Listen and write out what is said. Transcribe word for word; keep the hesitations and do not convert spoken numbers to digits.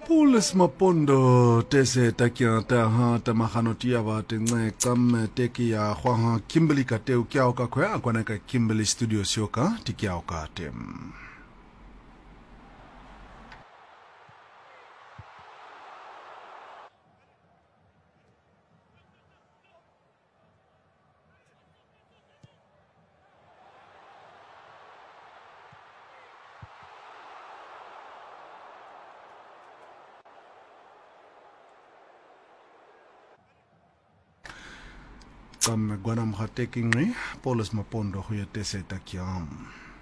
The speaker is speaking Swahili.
Pulis mapondo tese takia ta ha ta mahanotia wa te ngai kam teki ya hwaha Kimberley ka teu kia oka koe a kwana ka Kimberley Studio sioka ti kia oka te. Kam gwana mga teki ngai Pulis mapondo huya tese takia.